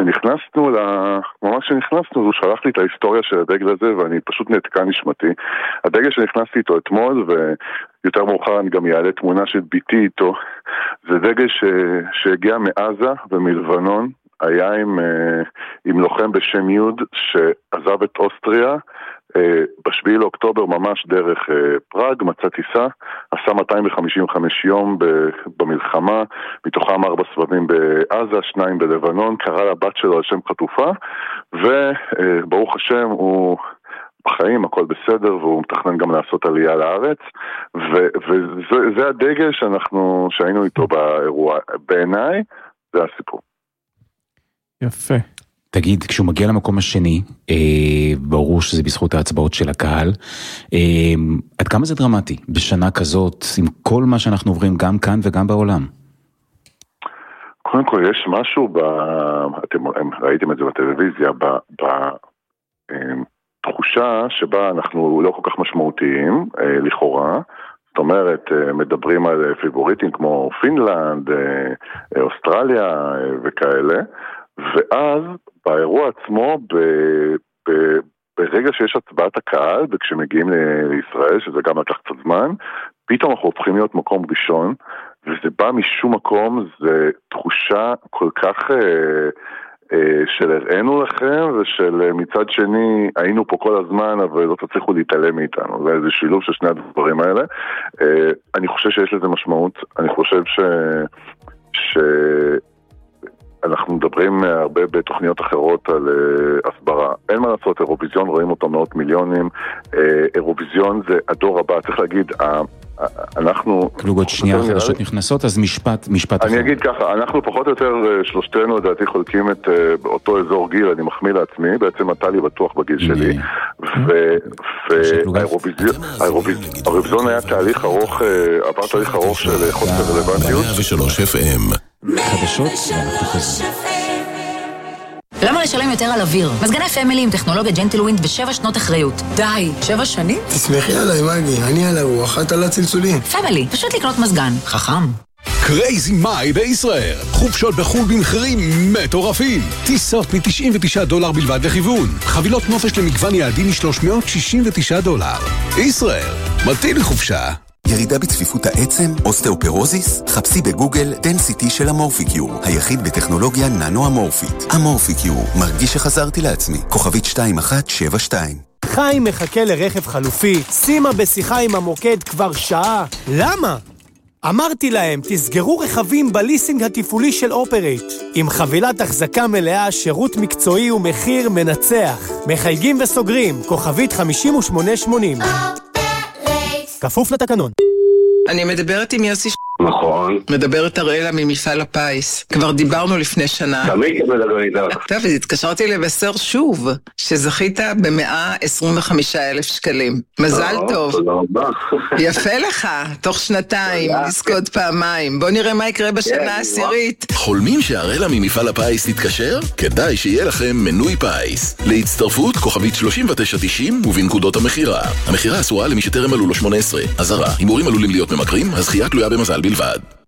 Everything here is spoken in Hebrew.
ממש כשנכנסנו, הוא שלח לי את ההיסטוריה של הדגל הזה, ואני פשוט נתקע נשמתי. הדגל שנכנסתי איתו אתמול, ויותר מאוחר אני גם יעלה תמונה של ביתי איתו, זה דגל שהגיע מעזה ומלבנון, היה עם לוחם בשם יוד, שעזב את אוסטריה, בשביעי לאוקטובר ממש דרך פראג, מצא טיסה, עשה 255 יום במלחמה, מתוכם 4 סבבים בעזה, 2 בלבנון, קרא לבת שלו על שם חטופה, וברוך השם הוא בחיים, הכל בסדר, והוא מתכנן גם לעשות עלייה לארץ, וזה הדגל שהיינו איתו באירוע. בעיניי, זה הסיפור. יפה. תגיד, כשהוא מגיע למקום השני, ברור שזה בזכות ההצבעות של הקהל, עד כמה זה דרמטי בשנה כזאת, עם כל מה שאנחנו עוברים גם כאן וגם בעולם? קודם כל, יש משהו, אתם ראיתם את זה בטלוויזיה, בתחושה שבה אנחנו לא כל כך משמעותיים, לכאורה, זאת אומרת, מדברים על פיבוריטים כמו פינלנד, אוסטרליה וכאלה, ואז באירוע עצמו, ברגע שיש הצבעת הקהל, וכשמגיעים לישראל, שזה גם לקח קצת זמן, פתאום אנחנו הופכים להיות מקום ראשון, וזה בא משום מקום, זה תחושה כל כך של הראינו לכם, ושל מצד שני, היינו פה כל הזמן, אבל לא תצליחו להתעלם מאיתנו. זה איזה שילוב של שני הדברים האלה. אני חושב שיש לזה משמעות, אני חושב אנחנו מדברים הרבה בתוכניות אחרות על הסברה. אין מה לעשות, אירוויזיון רואים אותו מאות מיליונים, אירוויזיון זה הדור הבא, צריך להגיד, אנחנו... כאילו עוד שנייה החדשות נכנסות, אז משפט אני אגיד ככה, אנחנו פחות או יותר שלושתנו לדעתי חולקים את אותו אזור גיל, אני מחמיא לעצמי, בעצם אתה לי בטוח בגיל שלי, והאירוויזיון היה תהליך ארוך, עבר תהליך ארוך של חוסר רלוונטיות. 103 FM חדשות ואנחנו חוזרים. למה לשלם יותר על אוויר? מזגני פמילי עם טכנולוגיה ג'נטלווינד ו7 שנות אחריות. די, 7 שנים? תסמכי עליי, מגי, אני על הרוח, את על הצלצולים. פמילי, פשוט לקנות מזגן. חכם. קרייזי מאי בישראל. חופשות בחול במחירים מטורפים. טיסות $99 בלבד לכיוון. חבילות נופש למגוון יעדים $369. ישראל, מתאים לחופשה. ירידה בצפיפות העצם, אוסטאופרוזיס? חפשי בגוגל דנסיטי של אמורפיקיור, היחיד בטכנולוגיה ננו-אמורפית. אמורפיקיור, מרגיש שחזרתי לעצמי. כוכבית 2172. חיים מחכה לרכב חלופי, שימה בשיחה עם המוקד כבר שעה. למה? אמרתי להם, תסגרו רכבים בליסינג התפעולי של אופרייט. עם חבילת החזקה מלאה, שירות מקצועי ומחיר מנצח. מחייגים וסוגרים, כוכבית 5880. כפוף לתקנון. אני מדברת עם יוסי נכון. מדברת אראלה ממפעל הפיס. כבר דיברנו לפני שנה. תמיד מדבר איתך. טוב, אז התקשרתי לבשר שוב, שזכית ב125,000 שקלים. מזל טוב. תודה רבה. יפה לך, תוך 2 לזכות פעמיים. בוא נראה מה יקרה בשנה העשירית. חולמים שהאראלה ממפעל הפיס תתקשר? כדאי שיהיה לכם מנוי פיס. להצטרפות כוכבית 3990 ובנקודות המחירה. המחירה אסורה למי שטרם מלאו לו 18. אזהרה, הימורים עלולים להיות ממכרים, הזכייה תלויה במזל בלבד.